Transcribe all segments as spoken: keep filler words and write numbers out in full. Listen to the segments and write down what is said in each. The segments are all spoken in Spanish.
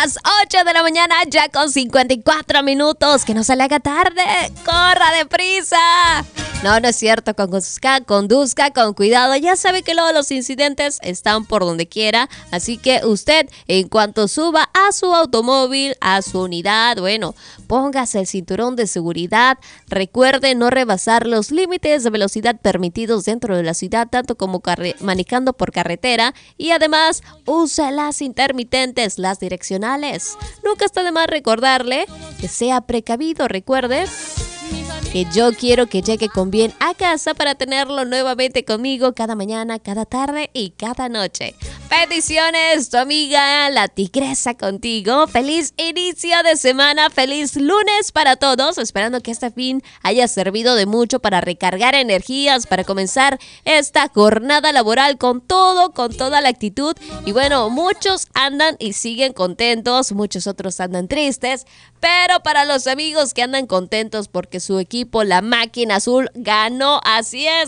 las ocho de la mañana, ya con cincuenta y cuatro minutos. Que no se le haga tarde. ¡Corra deprisa! No, no es cierto. Conduzca, conduzca con cuidado. Ya sabe que luego los incidentes están por donde quiera. Así que usted, en cuanto suba a su automóvil, a su unidad, bueno, póngase el cinturón de seguridad. Recuerde no rebasar los límites de velocidad permitidos dentro de la ciudad, tanto como carre- manejando por carretera. Y además, use las intermitentes, las direccionales. Nunca está de más recordarle que sea precavido. Recuerde que yo quiero que llegue con bien a casa para tenerlo nuevamente conmigo cada mañana, cada tarde y cada noche. Bendiciones, tu amiga la tigresa contigo. Feliz inicio de semana, feliz lunes para todos. Esperando que este fin haya servido de mucho para recargar energías, para comenzar esta jornada laboral con todo, con toda la actitud. Y bueno, muchos andan y siguen contentos, muchos otros andan tristes. Pero para los amigos que andan contentos porque su equipo, la Máquina Azul, ganó, así es.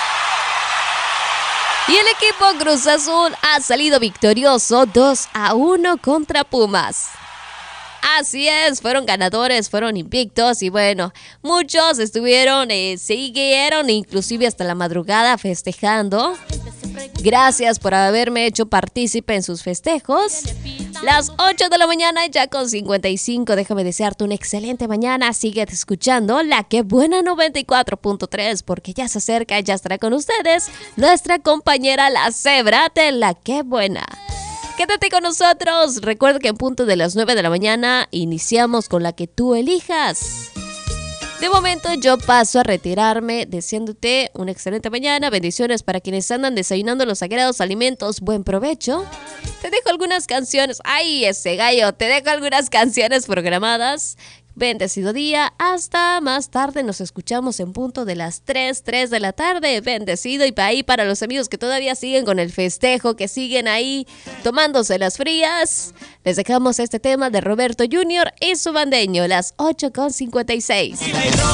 Y el equipo Cruz Azul ha salido victorioso dos a uno contra Pumas. Así es, fueron ganadores, fueron invictos y bueno, muchos estuvieron, eh, siguieron inclusive hasta la madrugada festejando. Gracias por haberme hecho partícipe en sus festejos. Las ocho de la mañana, ya con cincuenta y cinco. Déjame desearte una excelente mañana. Sigue escuchando La Que Buena noventa y cuatro punto tres, porque ya se acerca, ya estará con ustedes nuestra compañera La Cebra de La Que Buena. Quédate con nosotros. Recuerda que en punto de las nueve de la mañana iniciamos con la que tú elijas. De momento yo paso a retirarme deseándote una excelente mañana, bendiciones para quienes andan desayunando los sagrados alimentos, buen provecho. Te dejo algunas canciones, ay ese gallo, te dejo algunas canciones programadas. Bendecido día, hasta más tarde nos escuchamos en punto de las tres, tres de la tarde. Bendecido y para ahí para los amigos que todavía siguen con el festejo, que siguen ahí tomándose las frías. Les dejamos este tema de Roberto junior y su bandeño, las ocho con cincuenta y seis.